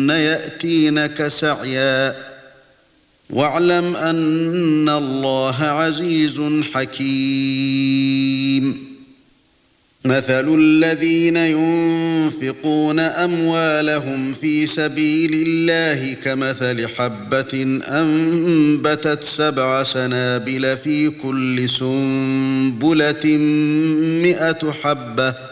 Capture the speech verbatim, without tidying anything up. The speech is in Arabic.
يَأْتُوكَنَّ يَأْتِينَكَ سَعْيًا وَاعْلَمْ أَنَّ اللَّهَ عَزِيزٌ حَكِيمٌ مَثَلُ الَّذِينَ يُنْفِقُونَ أَمْوَالَهُمْ فِي سَبِيلِ اللَّهِ كَمَثَلِ حَبَّةٍ أَنبَتَتْ سَبْعَ سَنَابِلَ فِي كُلِّ سُنبُلَةٍ مِائَةُ حَبَّةٍ